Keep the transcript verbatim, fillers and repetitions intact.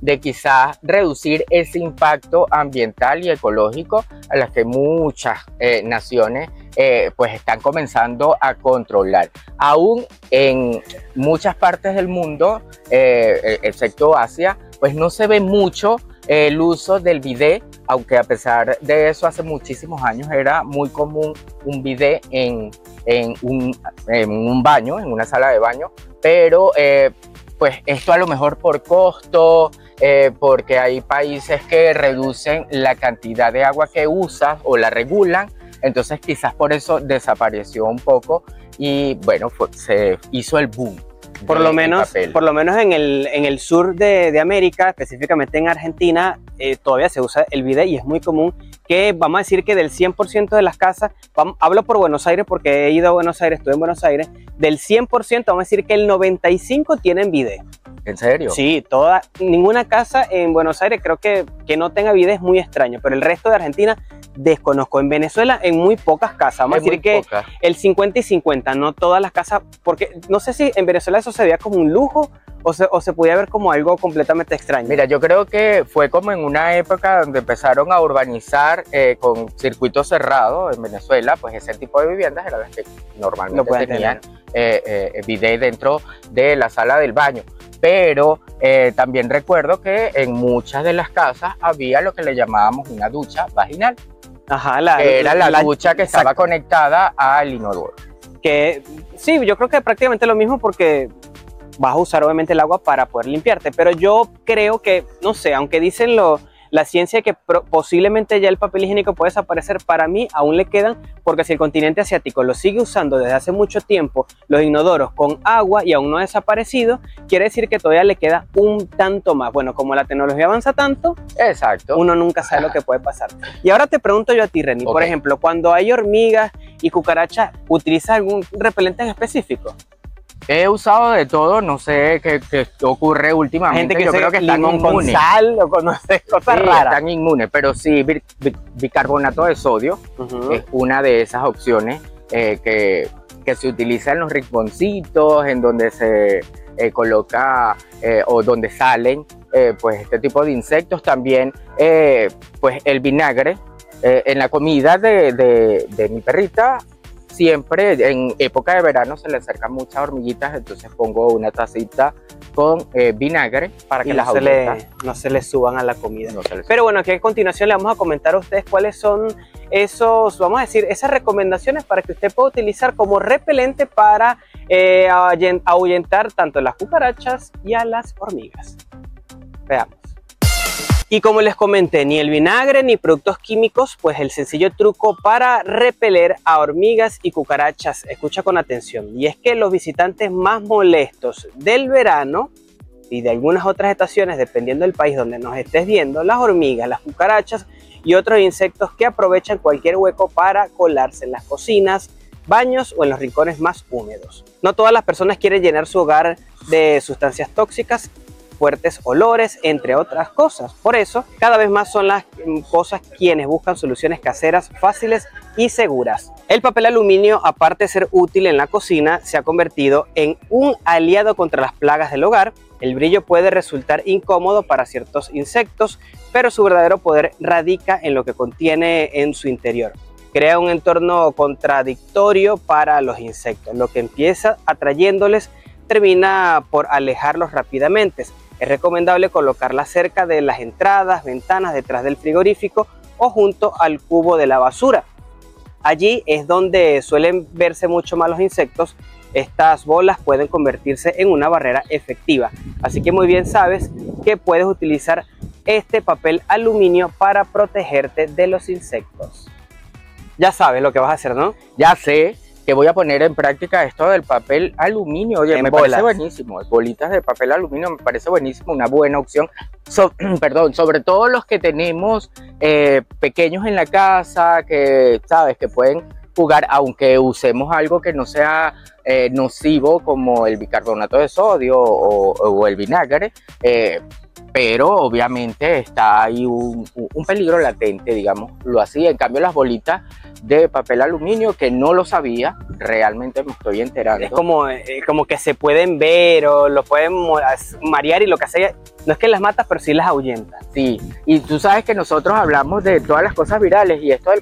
de quizás reducir ese impacto ambiental y ecológico a las que muchas eh, naciones eh, pues están comenzando a controlar. Aún en muchas partes del mundo, eh, excepto Asia, pues no se ve mucho eh, el uso del bidet, aunque a pesar de eso hace muchísimos años era muy común un bidet en, en, un, en un baño, en una sala de baño, pero eh, pues esto a lo mejor por costo, eh, porque hay países que reducen la cantidad de agua que usas o la regulan, entonces quizás por eso desapareció un poco y bueno, fue, se hizo el boom. Por lo, menos, por lo menos en el, en el sur de, de América, específicamente en Argentina, eh, todavía se usa el bidet y es muy común que, vamos a decir que del cien por ciento de las casas, vamos, hablo por Buenos Aires porque he ido a Buenos Aires, estuve en Buenos Aires, del cien por ciento vamos a decir que el noventa y cinco por ciento tienen bidet. ¿En serio? Sí, toda, ninguna casa en Buenos Aires creo que, que no tenga bidet es muy extraño, pero el resto de Argentina desconozco. En Venezuela en muy pocas casas, vamos a decir que poca. El cincuenta y cincuenta, no todas las casas, porque no sé si en Venezuela eso se veía como un lujo o se, o se podía ver como algo completamente extraño. Mira, yo creo que fue como en una época donde empezaron a urbanizar eh, con circuitos cerrados en Venezuela, pues ese tipo de viviendas eran las que normalmente no tenían eh, eh, bidet dentro de la sala del baño. Pero eh, también recuerdo que en muchas de las casas había lo que le llamábamos una ducha vaginal. Ajá, la, que era la, la ducha que exacto. estaba conectada al inodoro. Que sí, yo creo que prácticamente lo mismo porque vas a usar obviamente el agua para poder limpiarte, pero yo creo que, no sé, aunque dicen lo, la ciencia que pro, posiblemente ya el papel higiénico puede desaparecer, para mí aún le quedan, porque si el continente asiático lo sigue usando desde hace mucho tiempo, los inodoros con agua y aún no ha desaparecido, quiere decir que todavía le queda un tanto más. Bueno, como la tecnología avanza tanto, exacto, uno nunca sabe lo que puede pasar. Y ahora te pregunto yo a ti, Reni, okay. Por ejemplo, cuando hay hormigas y cucarachas, ¿utilizas algún repelente en específico? He usado de todo, no sé qué, qué ocurre últimamente. Gente que yo creo que están limón inmunes. Con sal o con no sé, cosas sí, raras. Están inmunes, pero sí, bic bic bicarbonato de sodio uh-huh. es una de esas opciones eh, que, que se utiliza en los rinconcitos, en donde se eh, coloca eh, o donde salen eh, pues este tipo de insectos. También eh, pues el vinagre eh, en la comida de, de, de mi perrita. Siempre en época de verano se le acercan muchas hormiguitas, entonces pongo una tacita con eh, vinagre para que no se, le, no se le suban a la comida. No Pero bueno, aquí a continuación le vamos a comentar a ustedes cuáles son esos, vamos a decir, esas recomendaciones para que usted pueda utilizar como repelente para eh, ahuyentar tanto las cucarachas y a las hormigas. Veamos. Y como les comenté, ni el vinagre ni productos químicos, pues el sencillo truco para repeler a hormigas y cucarachas, escucha con atención, y es que los visitantes más molestos del verano y de algunas otras estaciones, dependiendo del país donde nos estés viendo, las hormigas, las cucarachas y otros insectos que aprovechan cualquier hueco para colarse en las cocinas, baños o en los rincones más húmedos. No todas las personas quieren llenar su hogar de sustancias tóxicas, fuertes olores, entre otras cosas. Por eso, cada vez más son las cosas quienes buscan soluciones caseras, fáciles y seguras. El papel aluminio, aparte de ser útil en la cocina, se ha convertido en un aliado contra las plagas del hogar. El brillo puede resultar incómodo para ciertos insectos, pero su verdadero poder radica en lo que contiene en su interior. Crea un entorno contradictorio para los insectos. Lo que empieza atrayéndoles termina por alejarlos rápidamente. Es recomendable colocarla cerca de las entradas, ventanas, detrás del frigorífico o junto al cubo de la basura. Allí es donde suelen verse mucho más los insectos. Estas bolas pueden convertirse en una barrera efectiva. Así que muy bien sabes que puedes utilizar este papel aluminio para protegerte de los insectos. Ya sabes lo que vas a hacer, ¿no? Ya sé que voy a poner en práctica esto del papel aluminio. Oye, en me bolas. Parece buenísimo. Bolitas de papel aluminio me parece buenísimo, una buena opción. So, perdón, sobre todo los que tenemos eh, pequeños en la casa, que sabes que pueden jugar, aunque usemos algo que no sea eh, nocivo como el bicarbonato de sodio o, o el vinagre. Eh, pero obviamente está ahí un, un peligro latente, digamos, lo así. En cambio, las bolitas de papel aluminio, que no lo sabía, realmente me estoy enterando. Es como, eh, como que se pueden ver o lo pueden marear y lo que hace, no es que las matas, pero sí las ahuyenta. Sí, y tú sabes que nosotros hablamos de todas las cosas virales y esto del